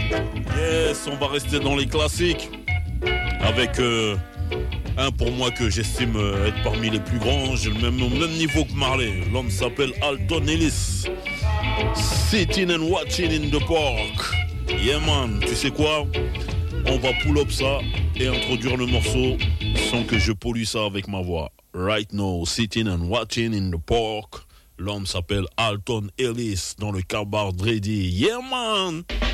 Yes, on va rester dans les classiques avec un pour moi que j'estime être parmi les plus grands. J'ai le même niveau que Marley. L'homme s'appelle Alton Ellis. Sitting and watching in the park. Yeah man, tu sais quoi? On va pull up ça et introduire le morceau sans que je pollue ça avec ma voix. Right now, sitting and watching in the park. L'homme s'appelle Alton Ellis dans le Cabaret Ready. Yeah man!